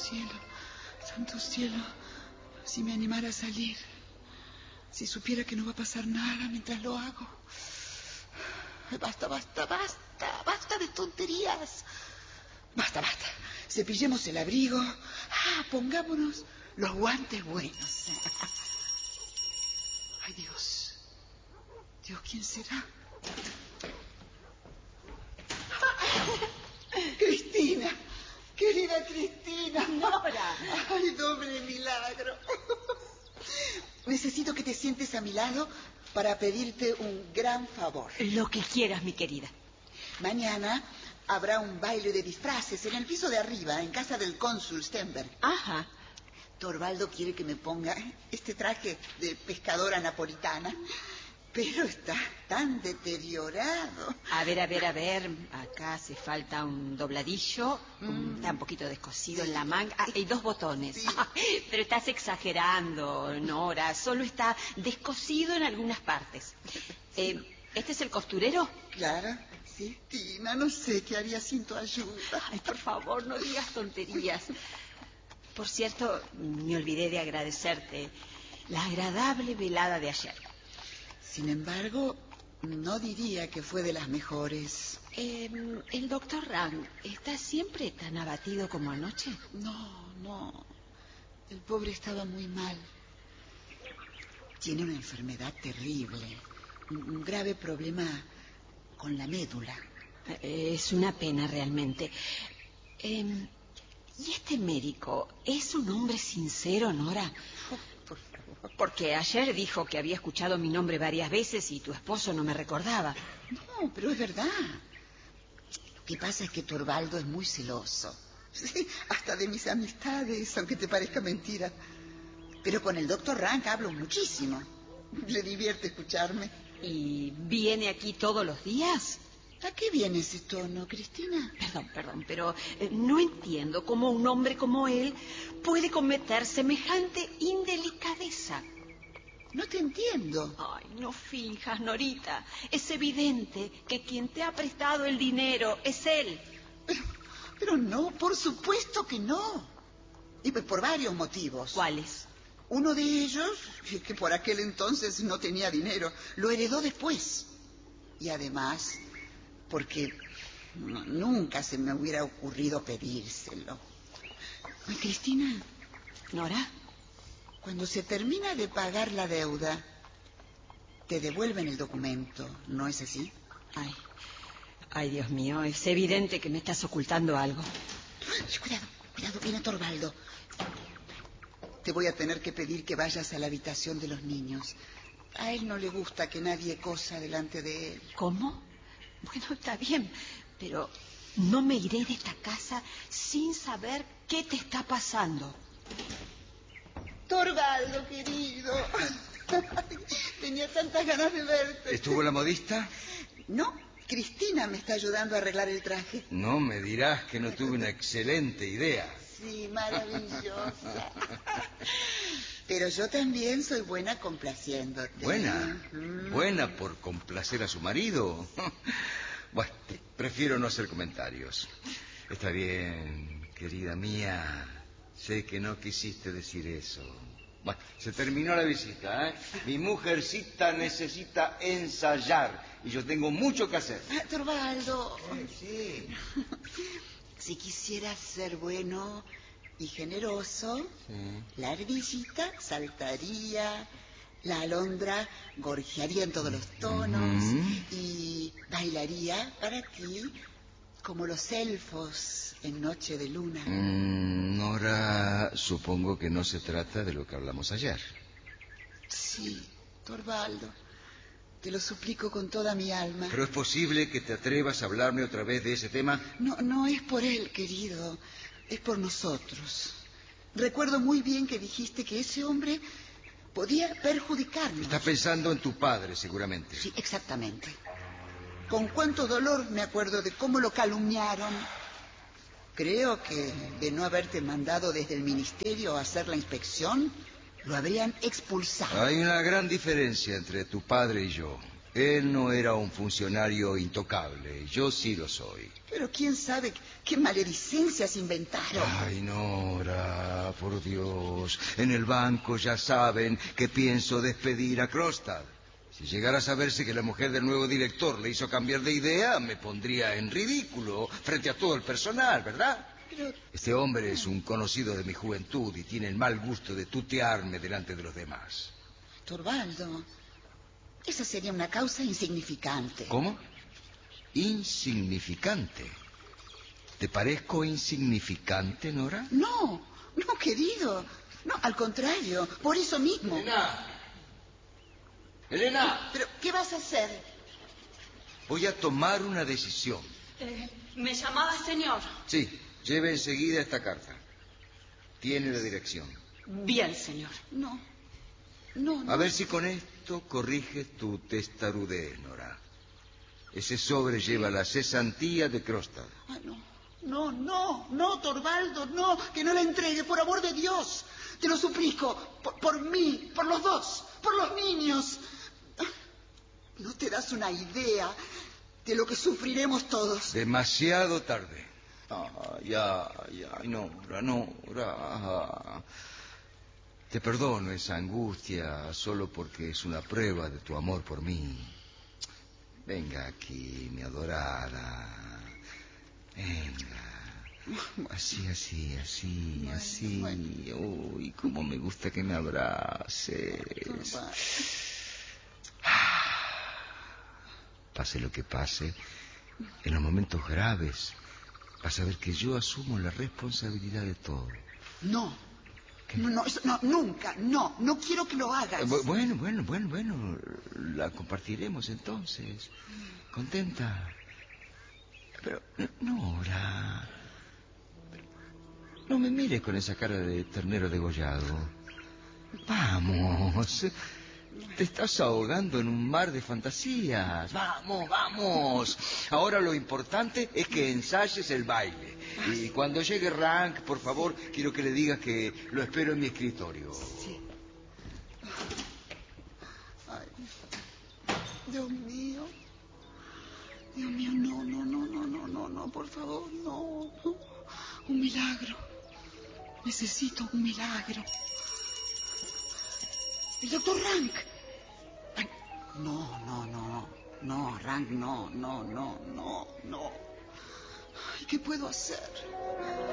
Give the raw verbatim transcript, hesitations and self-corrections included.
cielo, santo cielo, si me animara a salir, si supiera que no va a pasar nada mientras lo hago. Basta, basta, basta, basta de tonterías. Basta, basta. Cepillemos el abrigo. Ah, pongámonos los guantes buenos. Ay, Dios. Dios, ¿quién será? Cristina. Querida Cristina. Nora. Ay, doble milagro. Necesito que te sientes a mi lado para pedirte un gran favor. Lo que quieras, mi querida. Mañana habrá un baile de disfraces en el piso de arriba, en casa del cónsul Stenberg. Ajá. Torvaldo quiere que me ponga este traje de pescadora napolitana, pero está tan deteriorado. A ver, a ver, a ver. Acá hace falta un dobladillo, mm. está un poquito descosido sí. en la manga. Ah, y dos botones. Sí. Ah, pero estás exagerando, Nora. Solo está descosido en algunas partes. Sí. Eh, ¿Este es el costurero? Claro. Sí, Tina, no sé qué haría sin tu ayuda. Ay, por favor, no digas tonterías. Por cierto, me olvidé de agradecerte la agradable velada de ayer. Sin embargo, no diría que fue de las mejores. Eh, ¿El doctor Rang está siempre tan abatido como anoche? No, no. El pobre estaba muy mal. Tiene una enfermedad terrible, un, un grave problema con la médula. Es una pena realmente. Eh, ¿Y este médico es un hombre sincero, Nora? Oh, por favor. Porque ayer dijo que había escuchado mi nombre varias veces y tu esposo no me recordaba. No, pero es verdad. Lo que pasa es que Torvaldo es muy celoso. Sí, hasta de mis amistades, aunque te parezca mentira. Pero con el doctor Rank hablo muchísimo. Le divierte escucharme. ¿Y viene aquí todos los días? ¿A qué viene ese tono, Cristina? Perdón, perdón, pero eh, no entiendo cómo un hombre como él puede cometer semejante indelicadeza. No te entiendo. Ay, no finjas, Norita. Es evidente que quien te ha prestado el dinero es él. Pero, pero no, por supuesto que no. Y pues por varios motivos. ¿Cuáles? Uno de ellos, que por aquel entonces no tenía dinero, lo heredó después. Y además, porque nunca se me hubiera ocurrido pedírselo. Ay, Cristina. ¿Nora? Cuando se termina de pagar la deuda, te devuelven el documento, ¿no es así? Ay, ay, Dios mío, es evidente que me estás ocultando algo. Ay, cuidado, cuidado, viene Torvaldo. Te voy a tener que pedir que vayas a la habitación de los niños. A él no le gusta que nadie cosa delante de él. ¿Cómo? Bueno, está bien, pero no me iré de esta casa sin saber qué te está pasando. Torvaldo, querido. Tenía tantas ganas de verte. ¿Estuvo la modista? No, Cristina me está ayudando a arreglar el traje. No me dirás que no tuve una excelente idea. Sí, maravillosa. Pero yo también soy buena complaciéndote. ¿Buena? Mm. ¿Buena por complacer a su marido? Bueno, prefiero no hacer comentarios. Está bien, querida mía. Sé que no quisiste decir eso. Bueno, se terminó la visita, ¿eh? Mi mujercita necesita ensayar y yo tengo mucho que hacer. Ah, Torvaldo. Sí, sí. Si quisieras ser bueno y generoso, Sí. la ardillita saltaría, la alondra gorjearía en todos los tonos Mm. y bailaría para ti como los elfos en Noche de Luna. Mm, Nora, supongo que no se trata de lo que hablamos ayer. Sí, Torvaldo, te lo suplico con toda mi alma. ¿Pero es posible que te atrevas a hablarme otra vez de ese tema? No, no es por él, querido, es por nosotros. Recuerdo muy bien que dijiste que ese hombre podía perjudicarnos. Estás pensando en tu padre, seguramente. Sí, exactamente. Con cuánto dolor me acuerdo de cómo lo calumniaron. Creo que de no haberte mandado desde el ministerio a hacer la inspección, lo habrían expulsado. Hay una gran diferencia entre tu padre y yo. Él no era un funcionario intocable. Yo sí lo soy. Pero quién sabe qué maledicencias inventaron. Ay, Nora, por Dios. En el banco ya saben que pienso despedir a Krostad. Si llegara a saberse que la mujer del nuevo director le hizo cambiar de idea, me pondría en ridículo frente a todo el personal, ¿verdad? Pero... Este hombre es un conocido de mi juventud y tiene el mal gusto de tutearme delante de los demás. Torvaldo, esa sería una causa insignificante. ¿Cómo? Insignificante. ¿Te parezco insignificante, Nora? No, no, querido. No, al contrario, por eso mismo. Elena. Elena. ¿Pero qué vas a hacer? Voy a tomar una decisión. Eh, ¿Me llamaba, señor? Sí, lleve enseguida esta carta. Tiene la dirección. Bien, señor. No, no, no. A ver si con esto corriges tu testarudez, Nora. Ese sobre lleva la cesantía de Krostad. Ah, no, no, no, no, Torvaldo, no, que no la entregue, por amor de Dios. Te lo suplico, por, por mí, por los dos, por los niños. No te das una idea de lo que sufriremos todos. Demasiado tarde. Ay, ay, ay, Nora, Nora. Te perdono esa angustia solo porque es una prueba de tu amor por mí. Venga aquí, mi adorada. Venga. Así, así, así, Bueno, así. bueno. Uy, cómo me gusta que me abraces. Torvaldo. Pase lo que pase, en los momentos graves, vas a ver que yo asumo la responsabilidad de todo. No, no, no, eso, no, nunca, no, no quiero que lo hagas. Eh, bu- bueno, bueno, bueno, bueno, la compartiremos entonces. ¿Contenta? Pero, Nora, no me mires con esa cara de ternero degollado. Vamos, te estás ahogando en un mar de fantasías. Vamos, vamos. Ahora lo importante es que ensayes el baile. Y cuando llegue Rank, por favor, quiero que le digas que lo espero en mi escritorio. Sí. Ay, Dios mío. Dios mío, no, no, no, no, no, no, no, por favor, no, no. Un milagro. Necesito un milagro. El doctor Rank. Ay, no, no, no, no, Rank, no, no, no, no, no. Ay, ¿qué puedo hacer?